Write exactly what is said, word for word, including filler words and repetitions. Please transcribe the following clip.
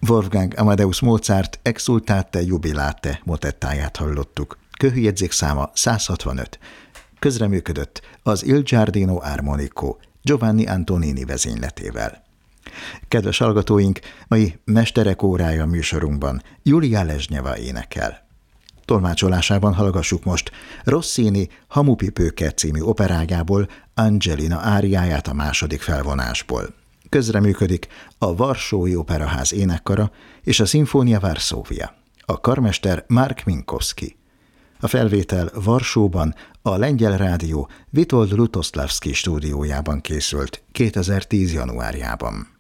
Wolfgang Amadeus Mozart Exsultate Jubilate motettáját hallottuk. Kőjegyzék száma száz hatvanöt. Közreműködött az Il Giardino Armonico Giovanni Antonini vezényletével. Kedves hallgatóink, mai Mesterek órája műsorunkban Julia Lezsnyeva énekel. Tolmácsolásában hallgassuk most Rossini Hamupipőke című operájából Angelina áriáját a második felvonásból. Közreműködik a Varsói Operaház énekkara és a Sinfonia Varsóvia. A karmester Mark Minkowski. A felvétel Varsóban a Lengyel Rádió Witold Lutosławski stúdiójában készült kétezer-tíz januárjában.